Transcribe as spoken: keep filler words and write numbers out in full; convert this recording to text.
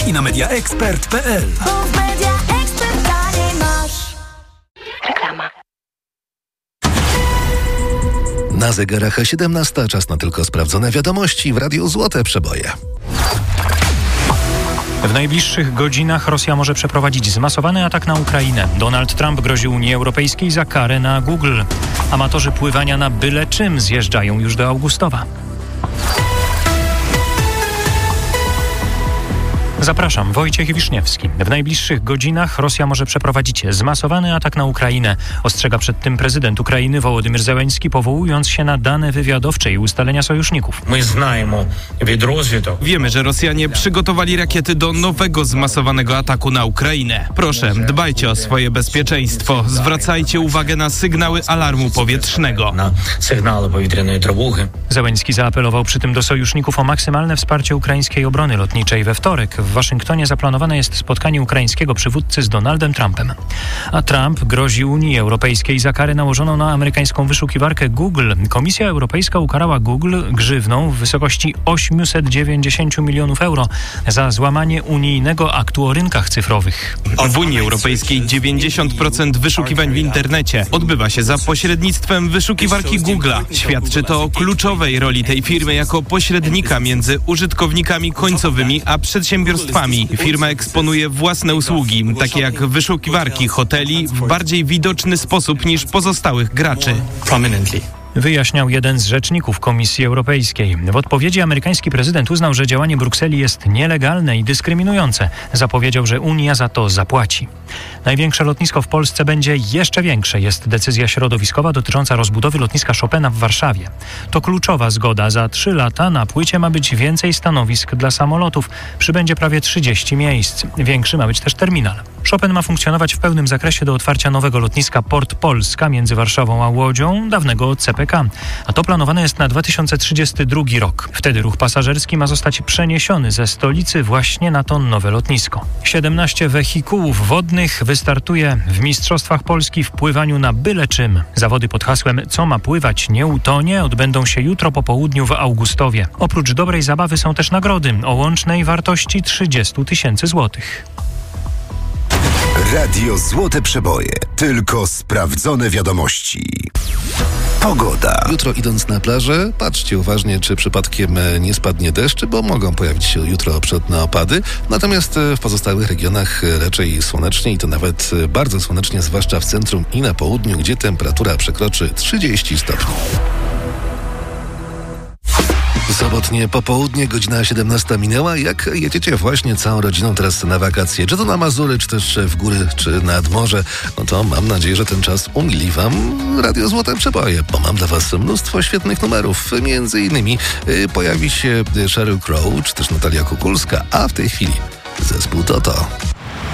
i na media expert kropka p l. Reklama. Na zegarach siedemnasta, czas na tylko sprawdzone wiadomości w Radiu Złote Przeboje. W najbliższych godzinach Rosja może przeprowadzić zmasowany atak na Ukrainę. Donald Trump grozi Unii Europejskiej za karę na Google. Amatorzy pływania na byle czym zjeżdżają już do Augustowa. Zapraszam, Wojciech Wiszniewski. W najbliższych godzinach Rosja może przeprowadzić zmasowany atak na Ukrainę. Ostrzega przed tym prezydent Ukrainy Wołodymyr Zełenski, powołując się na dane wywiadowcze i ustalenia sojuszników. Wiemy, że Rosjanie przygotowali rakiety do nowego zmasowanego ataku na Ukrainę. Proszę, dbajcie o swoje bezpieczeństwo. Zwracajcie uwagę na sygnały alarmu powietrznego. Zełenski zaapelował przy tym do sojuszników o maksymalne wsparcie ukraińskiej obrony lotniczej. We wtorek w Waszyngtonie zaplanowane jest spotkanie ukraińskiego przywódcy z Donaldem Trumpem. A Trump grozi Unii Europejskiej za karę nałożoną na amerykańską wyszukiwarkę Google. Komisja Europejska ukarała Google grzywną w wysokości osiemset dziewięćdziesiąt milionów euro za złamanie unijnego aktu o rynkach cyfrowych. W Unii Europejskiej dziewięćdziesiąt procent wyszukiwań w internecie odbywa się za pośrednictwem wyszukiwarki Google'a. Świadczy to o kluczowej roli tej firmy jako pośrednika między użytkownikami końcowymi a przedsiębiorstwami. Firma eksponuje własne usługi, takie jak wyszukiwarki hoteli, w bardziej widoczny sposób niż pozostałych graczy. Wyjaśniał jeden z rzeczników Komisji Europejskiej. W odpowiedzi amerykański prezydent uznał, że działanie Brukseli jest nielegalne i dyskryminujące. Zapowiedział, że Unia za to zapłaci. Największe lotnisko w Polsce będzie jeszcze większe. Jest decyzja środowiskowa dotycząca rozbudowy lotniska Chopina w Warszawie. To kluczowa zgoda. Za trzy lata na płycie ma być więcej stanowisk dla samolotów. Przybędzie prawie trzydzieści miejsc. Większy ma być też terminal. Chopin ma funkcjonować w pełnym zakresie do otwarcia nowego lotniska Port Polska między Warszawą a Łodzią, dawnego C P K. A to planowane jest na dwa tysiące trzydziesty drugi rok. Wtedy ruch pasażerski ma zostać przeniesiony ze stolicy właśnie na to nowe lotnisko. siedemnaście wehikułów wodnych wystartuje w Mistrzostwach Polski w pływaniu na byle czym. Zawody pod hasłem "Co ma pływać, nie utonie" odbędą się jutro po południu w Augustowie. Oprócz dobrej zabawy są też nagrody o łącznej wartości trzydzieści tysięcy złotych. Radio Złote Przeboje. Tylko sprawdzone wiadomości. Pogoda. Jutro idąc na plażę, patrzcie uważnie, czy przypadkiem nie spadnie deszcz, bo mogą pojawić się jutro przelotne opady. Natomiast w pozostałych regionach raczej słonecznie i to nawet bardzo słonecznie, zwłaszcza w centrum i na południu, gdzie temperatura przekroczy trzydzieści stopni. Sobotnie popołudnie, godzina siedemnasta minęła. Jak jedziecie właśnie całą rodziną teraz na wakacje, czy to na Mazury, czy też w góry, czy nad morze, no to mam nadzieję, że ten czas umili wam Radio Złote Przeboje, bo mam dla was mnóstwo świetnych numerów. Między innymi y, pojawi się Sheryl Crow, czy też Natalia Kukulska, a w tej chwili zespół Toto.